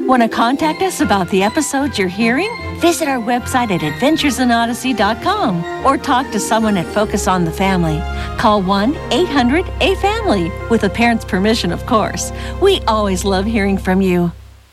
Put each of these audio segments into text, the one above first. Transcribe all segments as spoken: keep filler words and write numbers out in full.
Want to contact us about the episodes you're hearing? Visit our website at adventures in odyssey dot com or talk to someone at Focus on the Family. Call one eight hundred A family, with a parent's permission, of course. We always love hearing from you.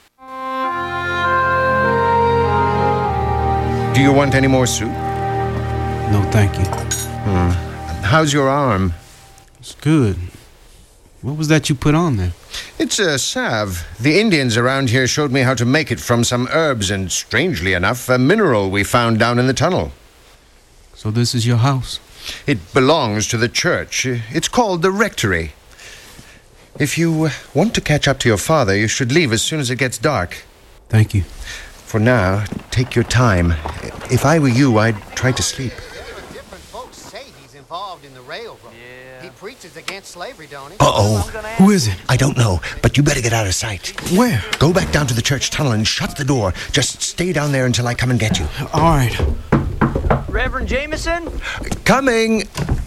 Do you want any more soup? No, thank you. Hmm. How's your arm? It's good. What was that you put on there? It's a salve. The Indians around here showed me how to make it from some herbs and, strangely enough, a mineral we found down in the tunnel. So this is your house? It belongs to the church. It's called the rectory. If you want to catch up to your father, you should leave as soon as it gets dark. Thank you. For now, take your time. If I were you, I'd try to sleep. Different folks say he's involved in the railroad. Yeah. He preaches against slavery, don't he? Uh-oh. Who is it? I don't know, but you better get out of sight. Where? Go back down to the church tunnel and shut the door. Just stay down there until I come and get you. All right. Reverend Jameson? Coming!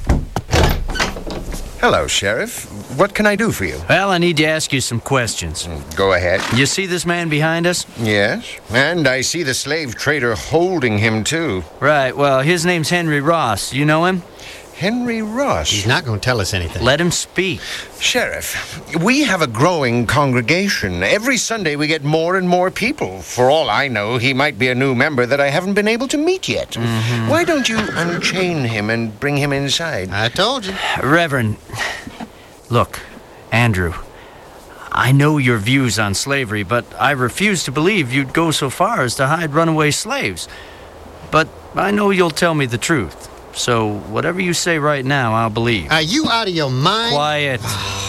Hello, Sheriff. What can I do for you? Well, I need to ask you some questions. Go ahead. You see this man behind us? Yes, and I see the slave trader holding him, too. Right, well, his name's Henry Ross. You know him? Henry Ross? He's not going to tell us anything. Let him speak. Sheriff, we have a growing congregation. Every Sunday we get more and more people. For all I know, he might be a new member that I haven't been able to meet yet. Mm-hmm. Why don't you unchain him and bring him inside? I told you. Reverend, look, Andrew, I know your views on slavery, but I refuse to believe you'd go so far as to hide runaway slaves. But I know you'll tell me the truth. So whatever you say right now, I'll believe. Are you out of your mind? Quiet.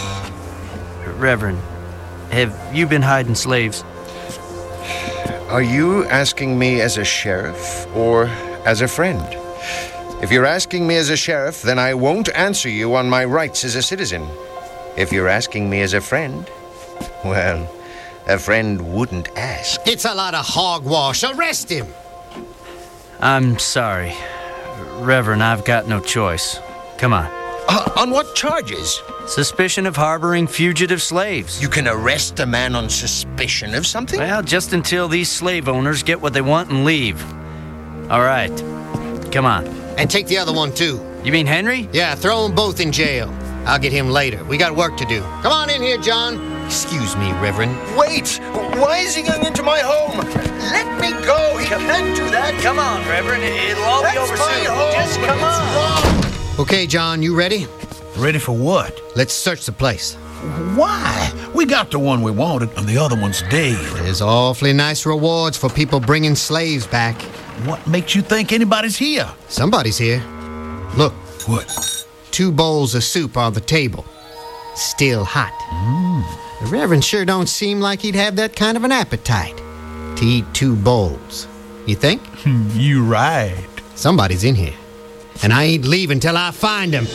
Reverend, have you been hiding slaves? Are you asking me as a sheriff or as a friend? If you're asking me as a sheriff, then I won't answer you on my rights as a citizen. If you're asking me as a friend, well, a friend wouldn't ask. It's a lot of hogwash. Arrest him. I'm sorry. Reverend, I've got no choice. Come on. Uh, on what charges? Suspicion of harboring fugitive slaves. You can arrest a man on suspicion of something? Well, just until these slave owners get what they want and leave. All right. Come on. And take the other one, too. You mean Henry? Yeah, throw them both in jail. I'll get him later. We got work to do. Come on in here, John. Excuse me, Reverend. Wait! Why is he going into my home? Let me go! He can't do that! Come on, Reverend. It'll all be over soon. Just come on. Okay, John, you ready? Ready for what? Let's search the place. Why? We got the one we wanted, and the other one's dead. There's awfully nice rewards for people bringing slaves back. What makes you think anybody's here? Somebody's here. Look. What? Two bowls of soup on the table. Still hot. Mm. The Reverend sure don't seem like he'd have that kind of an appetite to eat two bowls. You think? You right. Somebody's in here. And I ain't leaving till I find him.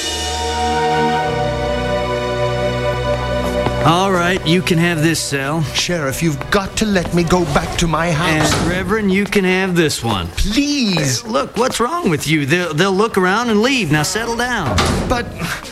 All right, you can have this cell. Sheriff, you've got to let me go back to my house. And Reverend, you can have this one. Please. Uh, look, what's wrong with you? They'll, they'll look around and leave. Now settle down. But...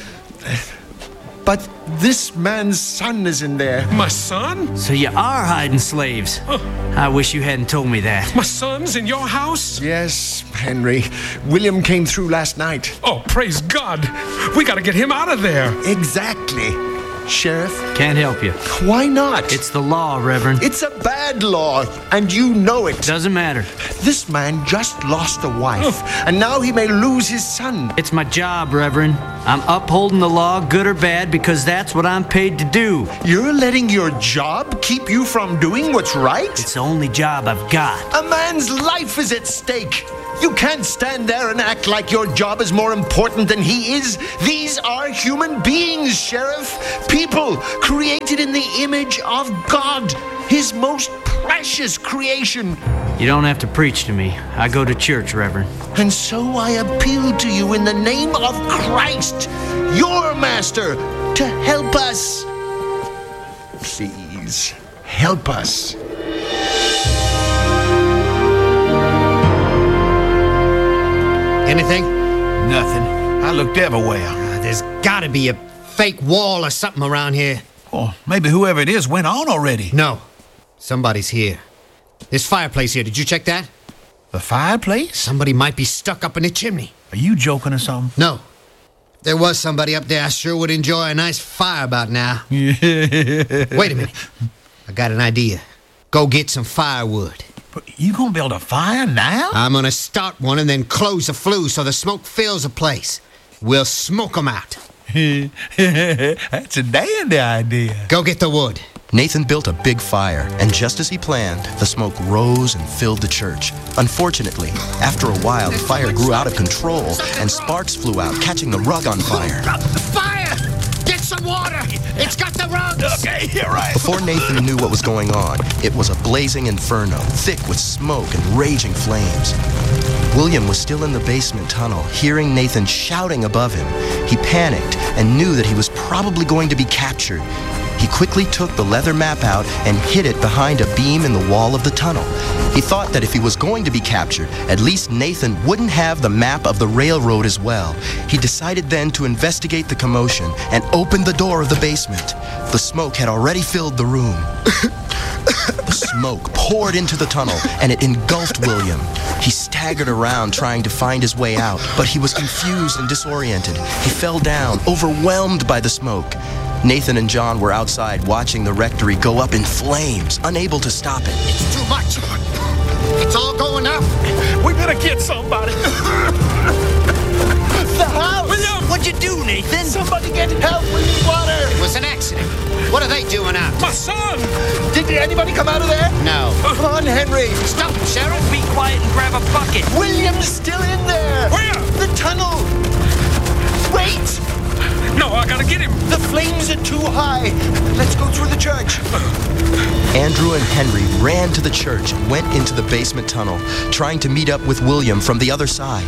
But this man's son is in there. My son? So you are hiding slaves. Huh. I wish you hadn't told me that. My son's in your house? Yes, Henry. William came through last night. Oh, praise God. We gotta get him out of there. Exactly. Sheriff? Can't help you. Why not? It's the law, Reverend. It's a bad law, and you know it. Doesn't matter. This man just lost a wife, oh. and now he may lose his son. It's my job, Reverend. I'm upholding the law, good or bad, because that's what I'm paid to do. You're letting your job keep you from doing what's right? It's the only job I've got. A man's life is at stake. You can't stand there and act like your job is more important than he is. These are human beings, Sheriff. People created in the image of God, his most precious creation. You don't have to preach to me. I go to church, Reverend. And so I appeal to you in the name of Christ, your master, to help us. Please, help us. Anything? Nothing. I looked everywhere. Uh, there's gotta be a fake wall or something around here. Oh, maybe whoever it is went on already. No. Somebody's here. This fireplace here, did you check that? The fireplace? Somebody might be stuck up in the chimney. Are you joking or something? No. If there was somebody up there, I sure would enjoy a nice fire about now. Yeah. Wait a minute. I got an idea. Go get some firewood. But you gonna build a fire now? I'm gonna start one and then close the flue so the smoke fills the place. We'll smoke 'em out. That's a dandy idea. Go get the wood. Nathan built a big fire, and just as he planned, the smoke rose and filled the church. Unfortunately, after a while, the fire grew out of control, and sparks flew out, catching the rug on fire. Fire! Get some water! It's got the rugs! Okay, you're right. Before Nathan knew what was going on, it was a blazing inferno, thick with smoke and raging flames. William was still in the basement tunnel, hearing Nathan shouting above him. He panicked and knew that he was probably going to be captured. He quickly took the leather map out and hid it behind a beam in the wall of the tunnel. He thought that if he was going to be captured, at least Nathan wouldn't have the map of the railroad as well. He decided then to investigate the commotion and opened the door of the basement. The smoke had already filled the room. The smoke poured into the tunnel, and it engulfed William. He staggered around trying to find his way out, but he was confused and disoriented. He fell down, overwhelmed by the smoke. Nathan and John were outside watching the rectory go up in flames, unable to stop it. It's too much. It's all going up. We better get somebody. The house! William! What'd you do, Nathan? Somebody get help! We need water! It was an accident. What are they doing out? My son! Did anybody come out of there? No. Come on, Henry! Stop him, Sheriff. Be quiet and grab a bucket. William's still in there! Where? The tunnel! Wait! No, I gotta get him. The flames are too high. Let's go through the church. Andrew and Henry ran to the church and went into the basement tunnel, trying to meet up with William from the other side.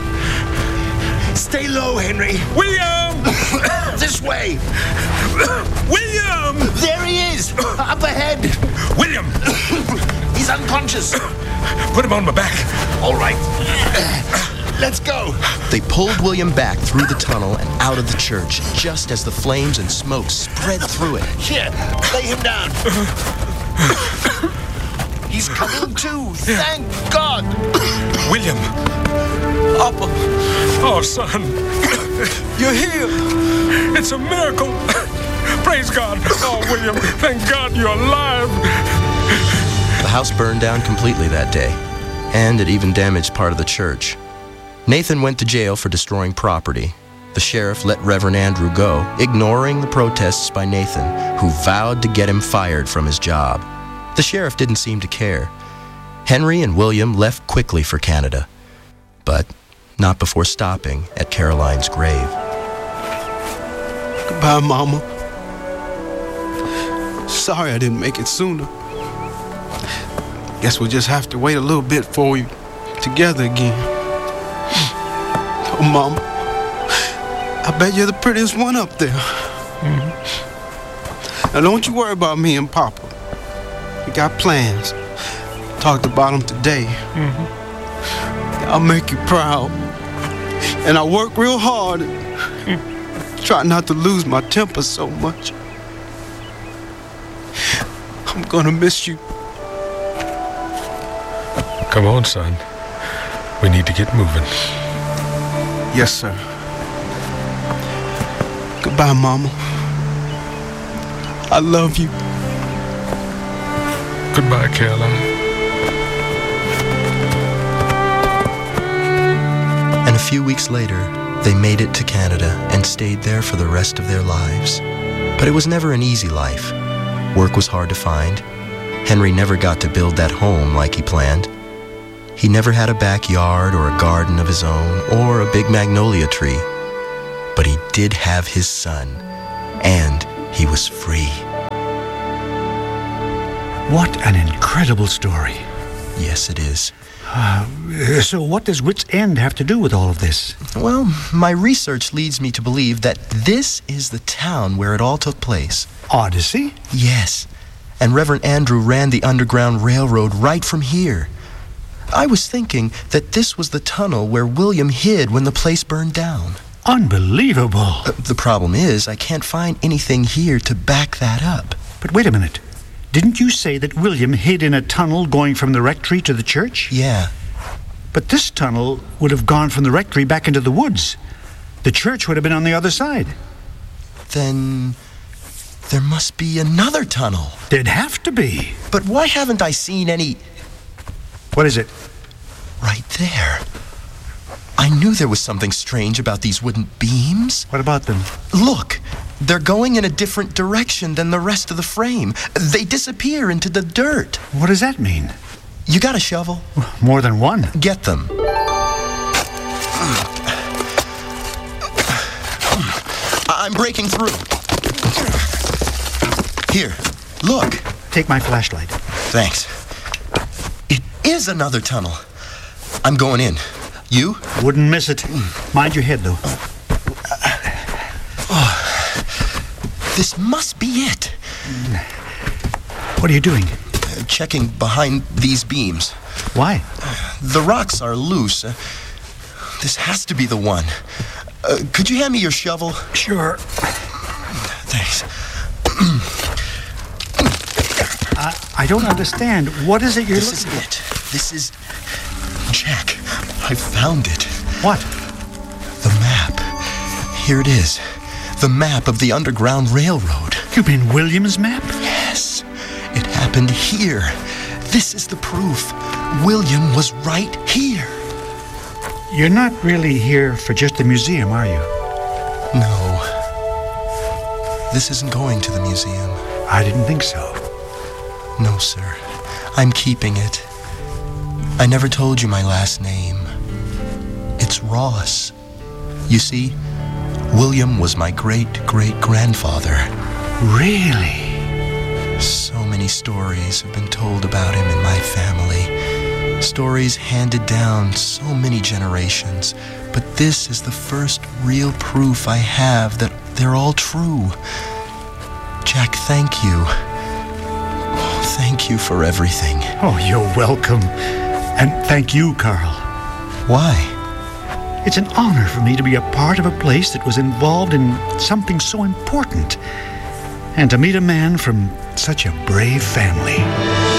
Stay low, Henry. William! This way. William! There he is, up ahead. William! He's unconscious. Put him on my back. All right. Let's go. They pulled William back through the tunnel and out of the church, just as the flames and smoke spread through it. Here, lay him down. He's coming to. Thank God. William. Papa. Oh, son. You're here. It's a miracle. Praise God. Oh, William, thank God you're alive. The house burned down completely that day, and it even damaged part of the church. Nathan went to jail for destroying property. The sheriff let Reverend Andrew go, ignoring the protests by Nathan, who vowed to get him fired from his job. The sheriff didn't seem to care. Henry and William left quickly for Canada, but not before stopping at Caroline's grave. Goodbye, Mama. Sorry I didn't make it sooner. Guess we'll just have to wait a little bit before we're together again. Oh, Mama, I bet you're the prettiest one up there. Mm-hmm. Now, don't you worry about me and Papa. We got plans. Talked about them today. Mm-hmm. I'll make you proud. And I work real hard. Mm. Try not to lose my temper so much. I'm gonna miss you. Come on, son. We need to get moving. Yes, sir. Goodbye, Mama. I love you. Goodbye, Caroline. And a few weeks later, they made it to Canada and stayed there for the rest of their lives. But it was never an easy life. Work was hard to find. Henry never got to build that home like he planned. He never had a backyard or a garden of his own or a big magnolia tree. But he did have his son, and he was free. What an incredible story. Yes, it is. Uh, so what does Wits End have to do with all of this? Well, my research leads me to believe that this is the town where it all took place. Odyssey? Yes. And Reverend Andrew ran the Underground Railroad right from here. I was thinking that this was the tunnel where William hid when the place burned down. Unbelievable. Uh, the problem is, I can't find anything here to back that up. But wait a minute. Didn't you say that William hid in a tunnel going from the rectory to the church? Yeah. But this tunnel would have gone from the rectory back into the woods. The church would have been on the other side. Then there must be another tunnel. There'd have to be. But why haven't I seen any... What is it? Right there. I knew there was something strange about these wooden beams. What about them? Look, they're going in a different direction than the rest of the frame. They disappear into the dirt. What does that mean? You got a shovel? More than one. Get them. I'm breaking through. Here, look. Take my flashlight. Thanks. It is another tunnel. I'm going in. You? Wouldn't miss it. Mind your head, though. Oh, this must be it. What are you doing? Uh, checking behind these beams. Why? The rocks are loose. Uh, this has to be the one. Uh, could you hand me your shovel? Sure. Thanks. I, I don't understand. What is it you're This looking is it. This is... Jack, I found it. What? The map. Here it is. The map of the Underground Railroad. You mean William's map? Yes. It happened here. This is the proof. William was right here. You're not really here for just the museum, are you? No. This isn't going to the museum. I didn't think so. No, sir. I'm keeping it. I never told you my last name. It's Ross. You see, William was my great-great-grandfather. Really? So many stories have been told about him in my family. Stories handed down so many generations. But this is the first real proof I have that they're all true. Jack, thank you. Oh, thank you for everything. Oh, you're welcome. And thank you, Carl. Why? It's an honor for me to be a part of a place that was involved in something so important. And to meet a man from such a brave family.